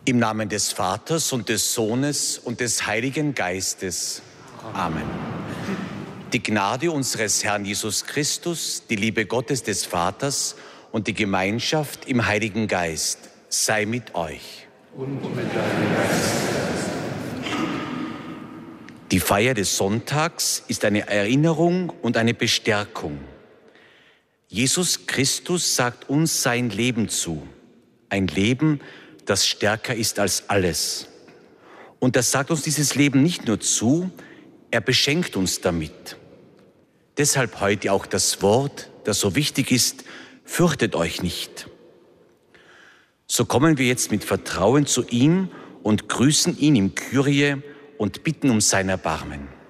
Im Namen des Vaters und des Sohnes und des Heiligen Geistes. Amen. Die Gnade unseres Herrn Jesus Christus, die Liebe Gottes des Vaters und die Gemeinschaft im Heiligen Geist sei mit euch. Und mit deinem Geist. Die Feier des Sonntags ist eine Erinnerung und eine Bestärkung. Jesus Christus sagt uns sein Leben zu. Ein Leben, das stärker ist als alles. Und er sagt uns dieses Leben nicht nur zu, er beschenkt uns damit. Deshalb heute auch das Wort, das so wichtig ist: Fürchtet euch nicht. So kommen wir jetzt mit Vertrauen zu ihm und grüßen ihn im Kyrie und bitten um sein Erbarmen.